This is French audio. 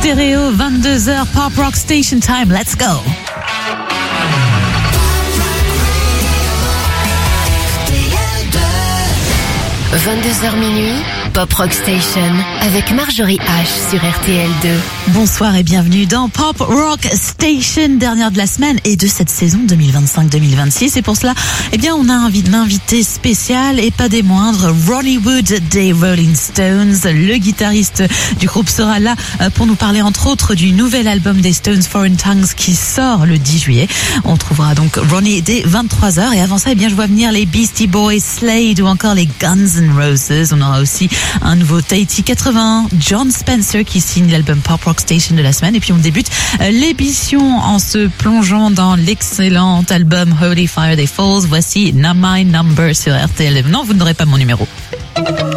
Stéréo, 22h, Pop Rock Station Time, let's go. 22h minuit, Pop Rock Station avec Marjorie H sur RTL2. Bonsoir et bienvenue dans Pop Rock Station, dernière de la semaine et de cette saison 2025-2026. Et pour cela, on a un invité spécial et pas des moindres, Ronnie Wood des Rolling Stones. Le guitariste du groupe sera là pour nous parler entre autres du nouvel album des Stones, Foreign Tongues, qui sort le 10 juillet. On trouvera donc Ronnie dès 23h. Et avant ça, je vois venir les Beastie Boys, Slade ou encore les Guns N' Roses. On aura aussi un nouveau Tahiti 81, John Spencer qui signe l'album Pop Rock Station de la semaine. Et puis on débute l'émission en se plongeant dans l'excellent album Holy Fire They Falls. Voici Not My Number sur RTL. Non, vous n'aurez pas mon numéro.